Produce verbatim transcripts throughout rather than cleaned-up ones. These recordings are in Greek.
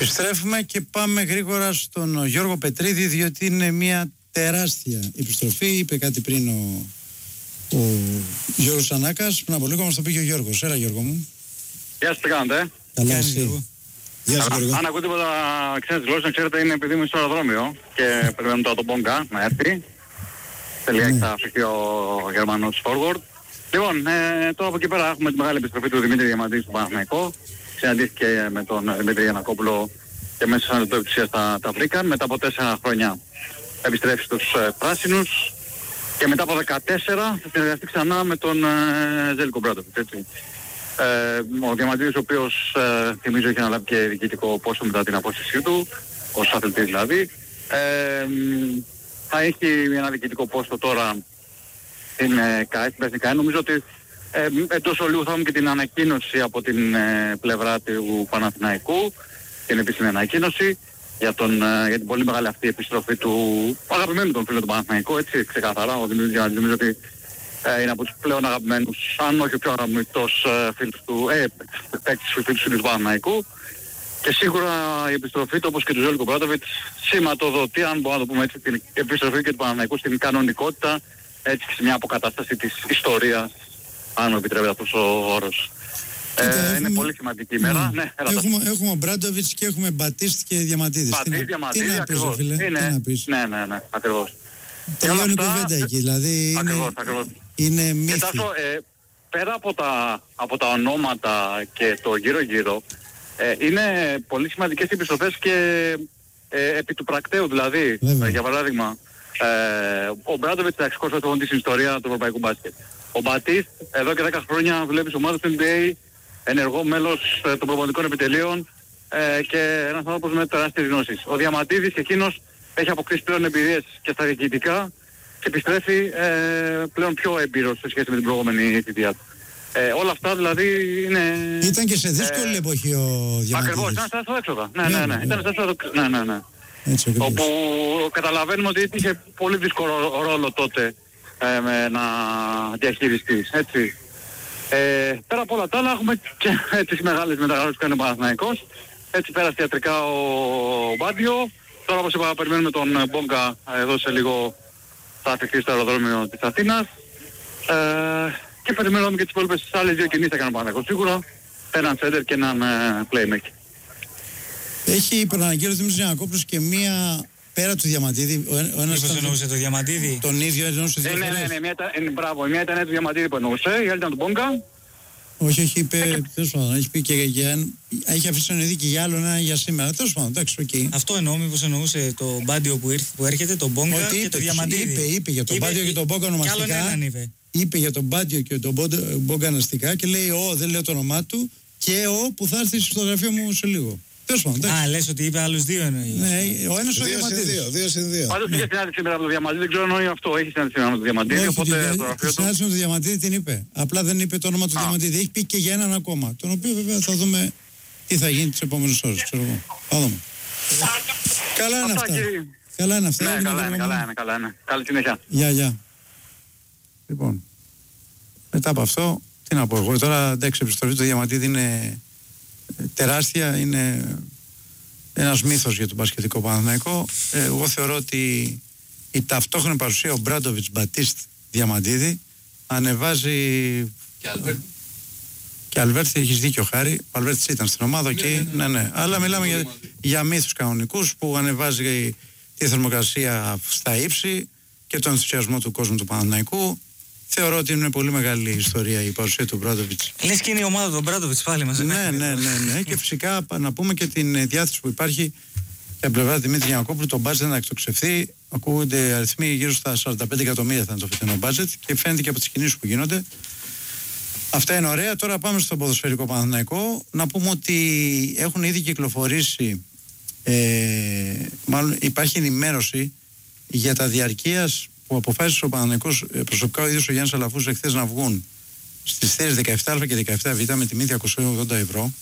Επιστρέφουμε και πάμε γρήγορα στον Γιώργο Πετρίδη, διότι είναι μια τεράστια επιστροφή. Είπε κάτι πριν ο, ο Γιώργος Σανάκας. Πριν από λίγο μας το πήγε ο Γιώργος. Έλα Γιώργο μου. Γεια σας, τι κάνετε? Καλά εσύ. Γεια σας Γιώργο. Αν ακούτε τίποτα ξένες γλώσσες, να ξέρετε είναι επειδή είμαι στο αεροδρόμιο και περιμένουμε τώρα τον Μπόγκα να έρθει. Τελικά θα αφηθεί ο Γερμανός forward. Λοιπόν, ε, τώρα από εκεί πέρα έχουμε τη μεγάλη επιστροφή του Δημήτρη Διαμαντίδη στο Παναθηναϊκό. Συναντήθηκε με τον Δημήτρη Γιαννακόπουλο και μέσα σε ένα λεπτό εξουσίας τα, τα βρήκαν. Μετά από τέσσερα χρόνια επιστρέφει στους ε, πράσινους και μετά από δεκατέσσερα θα συνεργαστεί ξανά με τον ε, Ζέλικο Μπράντοβιτς, έτσι. Ε, ο Διαμαντίδης ο οποίος ε, θυμίζω έχει αναλάβει και διοικητικό πόστο μετά την απόστασή του, ως αθλητής δηλαδή. Ε, θα έχει ένα διοικητικό πόστο τώρα στην ε, ΚΑΕ, στην Εθνικά. Νομίζω ότι ε, εντός ολίγου θα έχουμε και την ανακοίνωση από την ε, πλευρά του Παναθηναϊκού, την επίσημη ανακοίνωση για, τον, ε, για την πολύ μεγάλη αυτή επιστροφή του αγαπημένου των φίλων του Παναθηναϊκού, έτσι ξεκάθαρα. Ο Δημήτρης Διαμαντίδης νομίζω ότι ε, είναι από τους πλέον αγαπημένους, αν όχι ο πιο αγαπημένος ε, φίλος του, ε, παίκτης του φίλου του Παναθηναϊκού. Και σίγουρα η επιστροφή του, όπως και του Ζέλικο Μπράντοβιτς, σηματοδοτεί, αν μπορούμε να το πούμε έτσι, την επιστροφή και του Παναθηναϊκού στην κανονικότητα, έτσι και σε μια αποκατάσταση της ιστορίας, αν μου επιτρέπετε αυτός ο όρος. Ε, έχουμε... Είναι πολύ σημαντική ημέρα. Ναι, ναι, έχουμε, έχουμε Μπράντοβιτς και έχουμε Μπατίστ και Διαμαντίδης. Μπατίστ, Διαμαντίδη, ακριβώς. Φίλε, είναι... τι να πεις. Ναι, ναι, ναι, ακριβώς. Τελειώνει η κουβέντα εκεί, δηλαδή ακριβώς, είναι, ακριβώς. είναι μύθι. Και τάσο, ε, πέρα από τα, από τα ονόματα και το γύρω-γύρω, ε, είναι πολύ σημαντικές οι επιστροφές και ε, επί του πρακτέου, δηλαδή, ε, για παράδειγμα, ε, ο Μπράντοβιτς θα εξηκώσει στην ιστορία του ευρωπαϊκού μπάσκετ. Ο Μπατίστ εδώ και δέκα χρόνια δουλεύει στις ομάδες του N B A, ενεργό μέλος ε, των προπονητικών επιτελείων ε, και ένας άνθρωπος με τεράστιες γνώσεις. Ο Διαμαντίδης εκείνος έχει αποκτήσει πλέον εμπειρίες και στα διοικητικά και επιστρέφει ε, πλέον πιο έμπειρος σε σχέση με την προηγούμενη θητεία του. Ε, όλα αυτά δηλαδή είναι... Ήταν και σε δύσκολη ε, εποχή ο Διαμαντίδης. Ακριβώς, ήταν στα έξοδα. Ναι, ναι, ναι. Ήταν στα έξοδα. Ναι, ναι, ναι. Έτσι, όπου καταλαβαίνουμε ότι είχε πολύ δύσκολο ρόλο τότε ε, με να διαχειριστείς, έτσι. Ε, πέρα από όλα τα άλλα έχουμε και ε, τις μεγάλες μεταγραφές που κάνει ο Παναθηναϊκός. Έτσι πέρασε ιατρικά ο Μπάντιο. Τώρα όπως είπα περιμένουμε τον Μπόγκα εδώ σε λίγο θα αφηχθεί στο αεροδρόμιο της Αθήνας. Ε, και περιμένουμε και τις υπόλοιπες άλλες δύο κινήσεις θα κάνει ο Παναθηναϊκός σίγουρα. Έναν center και έναν ε, playmaker. Έχει προαναγγείλει ο Δημήτρης Γιαννακόπουλος και μία πέρα του Διαμαντίδη. Ο, ο ένας Μήπως εννοούσε το Διαμαντίδη. Τον ίδιο εννοούσε δύο. Ε, ναι, ναι, ναι, μία ήταν, ε, μπράβο, μία ήταν του Διαμαντίδη που εννοούσε, η άλλη ήταν του Μπόγκα. Όχι, όχι, είπε, τέλος πάντων, έχει πει και για, έχει αφήσει να και για άλλο ένα για σήμερα. Τέλος πάντων, εντάξει, οκ. Okay. Αυτό εννοώ, μήπως εννοούσε το Μπάντιο που, που έρχεται, τον Μπόγκα και το Διαμαντίδη. Είπε, είπε για τον Μπάντιο και τον Μπόγκα ονομαστικά. Είπε. είπε για τον Μπάντιο και τον Μπόγκα ονομαστικά και λέει ο, δεν λέω το όνομά του και ο που θα έρθει στο γραφείο μου σε λίγο. Α, λες ότι είπε άλλους δύο εννοεί. Ναι, ο ένας ο Διαμαντίδης. Δύο συν δύο. Πάντως είχε συνάντηση σήμερα με τον Διαμαντίδη, δεν ξέρω εννοεί αυτό. Έχει συνάντηση σήμερα με τον Διαμαντίδη, οπότε το γραφείο του. Η συνάντηση με τον Διαμαντίδη την είπε. Απλά δεν είπε το όνομα του Διαμαντίδη. Έχει πει και για έναν ακόμα. Τον οποίο βέβαια θα δούμε τι θα γίνει τις επόμενες ώρες. Ξέρω εγώ. Θα δούμε. Καλά είναι αυτά. Καλά είναι αυτά. Ναι, καλά είναι, καλά είναι, καλά είναι. Καλή συνέχεια. Γεια, γεια. Λοιπόν, μετά από αυτό, τι να πω εγώ. Τώρα εντάξει, η επιστροφή του Διαμαντίδη είναι τεράστια, είναι ένας μύθος για τον μπασκετικό Παναθηναϊκό. Ε, εγώ θεωρώ ότι η ταυτόχρονη παρουσία ο Μπράντοβιτς, Μπατίστ, Διαμαντίδη ανεβάζει και Αλβέρτη. Και Αλβέρτη, έχεις δίκιο Χάρη, ο Αλβέρτης ήταν στην ομάδα εκεί, ναι, ναι, ναι, ναι. ναι. Αλλά μιλάμε για, για μύθους κανονικούς που ανεβάζει τη θερμοκρασία στα ύψη και τον ενθουσιασμό του κόσμου του Παναθηναϊκού. Θεωρώ ότι είναι πολύ μεγάλη ιστορία η παρουσία του Μπράντοβιτς. Λες και είναι η ομάδα του Μπράντοβιτς πάλι μας. Ναι, ναι, ναι, ναι. Και φυσικά να πούμε και την διάθεση που υπάρχει για πλευρά Δημήτρη Γιαννακόπουλου, το μπάτζετ να εκτοξευθεί. Ακούγονται αριθμοί γύρω στα σαράντα πέντε εκατομμύρια θα είναι το φετινό μπάτζετ και φαίνεται και από τις κινήσεις που γίνονται. Αυτά είναι ωραία. Τώρα πάμε στο ποδοσφαιρικό Παναθηναϊκό. Να πούμε ότι έχουν ήδη κυκλοφορήσει, ε, μάλλον υπάρχει ενημέρωση για τα διαρκείας που αποφάσισε ο Παναθηναϊκός, προσωπικά ο ίδιος ο Γιάννης Αλαφούς εχθές να βγουν στις θέσεις δεκαεπτά α και δεκαεπτά β με τιμή διακόσια ογδόντα ευρώ.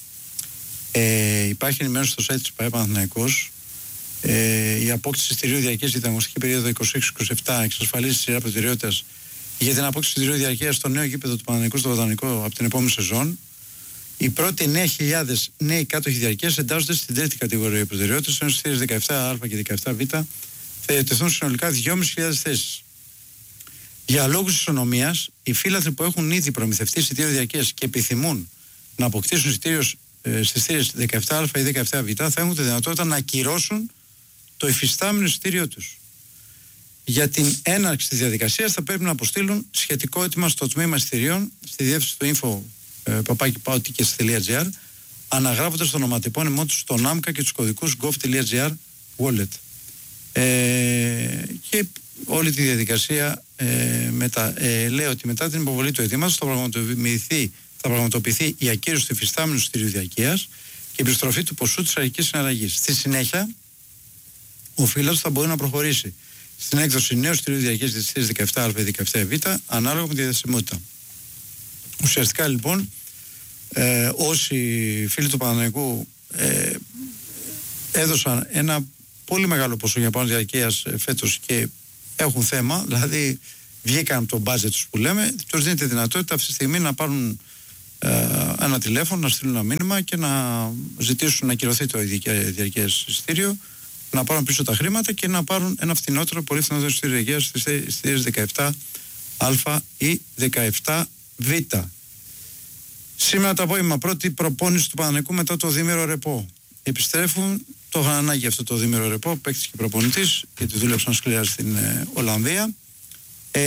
Ε, υπάρχει ενημέρωση στο site της ΠΑΕ Παναθηναϊκός. Ε, η απόκτηση εισιτηρίου διαρκείας για την αγωνιστική περίοδο είκοσι έξι είκοσι επτά εξασφαλίζει τη σειρά προτεραιότητας για την απόκτηση εισιτηρίου διαρκείας στο νέο γήπεδο του Παναθηναϊκού στο Βοτανικό από την επόμενη σεζόν. Οι πρώτοι εννέα χιλιάδες νέοι κάτοχοι διαρκείας εντάσσονται στην τρίτη κατηγορία προτεραιότητας, ενώ στις θύρες δεκαεπτά α και δεκαεπτά β θα διατεθούν συνολικά δυόμισι χιλιάδες θέσεις. Για λόγους ισονομίας, οι φύλαθροι που έχουν ήδη προμηθευτεί εισιτήριο διαρκείας και επιθυμούν να αποκτήσουν εισιτήριο ε, στις θύρες δεκαεπτά α ή δεκαεπτά β θα έχουν τη δυνατότητα να ακυρώσουν το υφιστάμενο εισιτήριό τους. Για την έναρξη της διαδικασίας θα πρέπει να αποστείλουν σχετικό αίτημα στο τμήμα εισιτηρίων στη διεύθυνση του info παπάκι πάω tickets τελεία τζι άρ, αναγράφοντας το ονοματεπώνυμό τους στον άμκα και τους κωδικούς gov.gr wallet. Ε, και όλη τη διαδικασία ε, μετα, ε, λέει ότι μετά την υποβολή του αιτήματος θα πραγματοποιηθεί, θα πραγματοποιηθεί η ακύρωση του υφιστάμενου εισιτηρίου διαρκείας και η επιστροφή του ποσού της αρχικής συναλλαγής. Στη συνέχεια, ο φύλαθρος θα μπορεί να προχωρήσει στην έκδοση νέου εισιτηρίου διαρκείας της θύρας δεκαεπτά α ή δεκαεπτά β ανάλογα με τη διαθεσιμότητα. Ουσιαστικά λοιπόν, ε, όσοι φίλοι του Παναθηναϊκού ε, έδωσαν ένα πολύ μεγάλο ποσό για πάνω διαρκείας ε, φέτος και έχουν θέμα, δηλαδή βγήκαν από το budget τους που λέμε, τους δίνεται δυνατότητα αυτή τη στιγμή να πάρουν ε, ένα τηλέφωνο, να στείλουν ένα μήνυμα και να ζητήσουν να ακυρωθεί το διαρκείας εισιτήριο, να πάρουν πίσω τα χρήματα και να πάρουν ένα φθηνότερο, πολύ φθηνότερο εισιτήριο διαρκείας στις θύρες δεκαεπτά α ή δεκαεπτά β. Σήμερα το απόγευμα πρώτη προπόνηση του Παναθηναϊκού μετά το διήμερο ρεπό. Επιστρέφουν, το είχαν ανάγκη αυτό το διήμερο ρεπό, παίκτης και προπονητής, γιατί δούλεψαν σκληρά στην ε, Ολλανδία. Ε,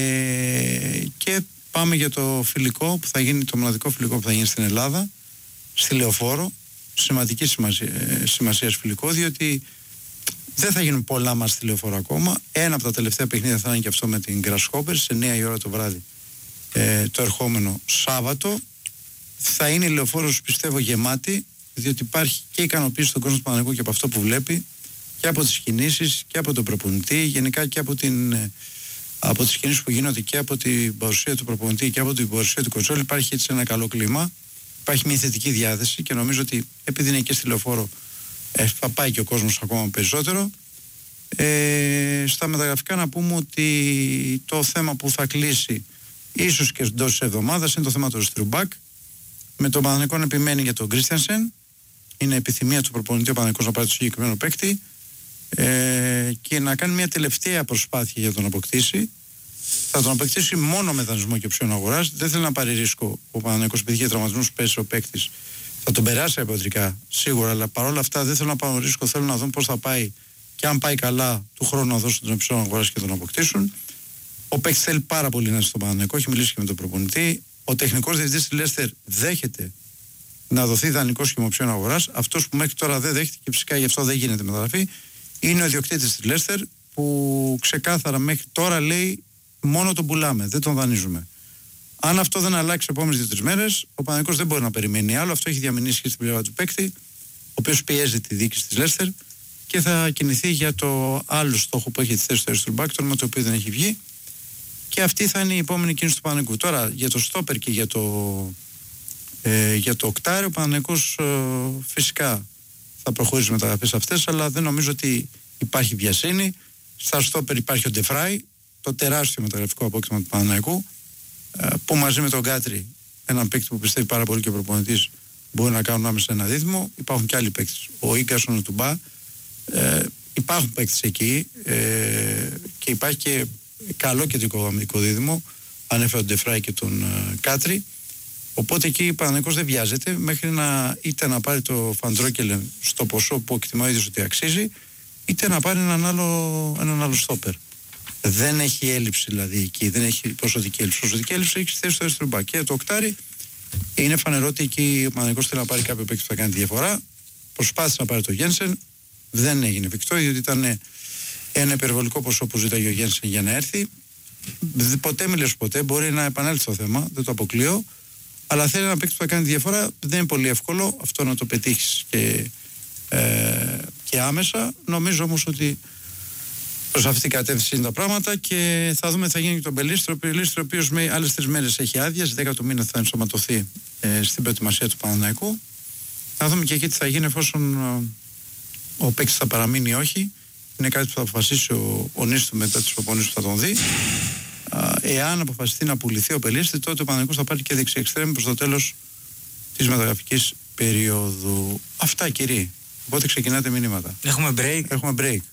και πάμε για το φιλικό που θα γίνει, το μοναδικό φιλικό που θα γίνει στην Ελλάδα, στη Λεωφόρο. Σημαντική σημασία, σημασία φιλικό, διότι δεν θα γίνουν πολλά μας στη Λεωφόρο ακόμα. Ένα από τα τελευταία παιχνίδια θα είναι και αυτό με την Grasshopper σε εννιά η ώρα το βράδυ ε, το ερχόμενο Σάββατο. Θα είναι η Λεωφόρος, πιστεύω, γεμάτη, διότι υπάρχει και ικανοποίηση στον κόσμο του Παναθηναϊκού και από αυτό που βλέπει και από τις κινήσεις και από τον προπονητή, γενικά και από, την, από τις κινήσεις που γίνονται και από την παρουσία του προπονητή και από την παρουσία του Κοτσόλη. Υπάρχει έτσι ένα καλό κλίμα, υπάρχει μια θετική διάθεση και νομίζω ότι επειδή είναι και στη Λεωφόρο ε, θα πάει και ο κόσμος ακόμα περισσότερο. Ε, στα μεταγραφικά να πούμε ότι το θέμα που θα κλείσει ίσως και εντός της εβδομάδας είναι το θέμα του Στρουμπάκ. Με τον Παναθηναϊκό να επιμένει για τον Κρίστιανσεν. Είναι επιθυμία του προπονητή ο Παναθηναϊκός να πάρει το συγκεκριμένο παίκτη ε, και να κάνει μια τελευταία προσπάθεια για τον αποκτήσει. Θα τον αποκτήσει μόνο με δανεισμό και οψιόν αγοράς. Δεν θέλει να πάρει ρίσκο ο Παναθηναϊκός επειδή είχε τραυματισμούς πέσει ο παίκτης. Θα τον περάσει αποδρικά σίγουρα, αλλά παρόλα αυτά δεν θέλω να πάρουν ρίσκο. Θέλω να δουν πώς θα πάει και αν πάει καλά του χρόνου να δώσουν τον οψιόν αγοράς και τον αποκτήσουν. Ο παίκτης θέλει πάρα πολύ να είναι στον Παναθηναϊκό, έχει μιλήσει και με τον προπονητή. Ο τεχνικός διευθυντής της Λέστερ δέχεται να δοθεί δανεικό σχήμα οψιών αγοράς. Αυτός που μέχρι τώρα δεν δέχεται και φυσικά γι' αυτό δεν γίνεται μεταγραφή είναι ο ιδιοκτήτης της Λέστερ που ξεκάθαρα μέχρι τώρα λέει μόνο τον πουλάμε, δεν τον δανείζουμε. Αν αυτό δεν αλλάξει τις επόμενες δύο τρεις μέρες, ο Παναθηναϊκός δεν μπορεί να περιμένει άλλο. Αυτό έχει διαμηνήσει και στην πλευρά του παίκτη, ο οποίος πιέζει τη διοίκηση της Λέστερ και θα κινηθεί για το άλλο στόχο που έχει τη θέση του Αριστουρμπάκ, το το οποίο δεν έχει βγει. Και αυτή θα είναι η επόμενη κίνηση του Παναθηναϊκού. Τώρα για το στόπερ και για το, ε, για το οκτάριο, ο Παναθηναϊκός ε, φυσικά θα προχωρήσει με τα μεταγραφές αυτές, αλλά δεν νομίζω ότι υπάρχει βιασύνη. Στα στόπερ υπάρχει ο Ντεφράι, το τεράστιο μεταγραφικό απόκτημα του Παναθηναϊκού, ε, που μαζί με τον Γκάτρι, έναν παίκτη που πιστεύει πάρα πολύ και ο προπονητής, μπορεί να κάνουν άμεσα ένα δίδυμο. Υπάρχουν και άλλοι παίκτες. Ο Ίγκασον, ο Τουμπά. Ε, υπάρχουν παίκτες εκεί ε, και υπάρχει και καλό κεντρικό αμυντικό δίδυμο. Ανέφερε τον Ντεφράι και τον uh, Κάτρι. Οπότε εκεί ο Παναθηναϊκός δεν βιάζεται μέχρι να είτε να πάρει το Φαντρόκελεν στο ποσό που εκτιμά ο ίδιος ότι αξίζει, είτε να πάρει έναν άλλο, έναν άλλο στόπερ. Δεν έχει έλλειψη δηλαδή εκεί, δεν έχει ποσοτική έλλειψη. Ποσοτική έλλειψη έχει στη θέση του Αριστουρμπάκ. Και το οκτάρι είναι φανερό ότι εκεί ο Παναθηναϊκός θέλει να πάρει κάποιο παίκτη που θα κάνει τη διαφορά. Προσπάθησε να πάρει το Γένσεν, δεν έγινε εφικτό, διότι ήταν ένα υπερβολικό ποσό που ζητάει ο Γένσεν για να έρθει. Ποτέ μιλες ποτέ, μπορεί να επανέλθει το θέμα, δεν το αποκλείω. Αλλά θέλει να παίξει που θα κάνει τη διαφορά. Δεν είναι πολύ εύκολο αυτό να το πετύχεις και, ε, και άμεσα. Νομίζω όμως ότι προς αυτή την κατεύθυνση είναι τα πράγματα και θα δούμε τι θα γίνει και τον Πελίστρο. Ο Πελίστρο, ο οποίος με άλλες τρεις μέρες έχει άδεια, στις δέκα του μήνα θα ενσωματωθεί ε, στην προετοιμασία του Παναθηναϊκού. Θα δούμε και εκεί τι θα γίνει εφόσον ε, ο παίκτης θα παραμείνει ή όχι. Είναι κάτι που θα αποφασίσει ο, ο Νίστου μετά τις προπονήσεις που θα τον δει. Α, εάν αποφασιστεί να πουληθεί ο Πελίστη, τότε ο Παναθηναϊκός θα πάρει και δεξιεξτρέμ προς το τέλος της μεταγραφικής περίοδου. Αυτά, κύριε. Οπότε ξεκινάτε μηνύματα. Έχουμε break. Έχουμε break.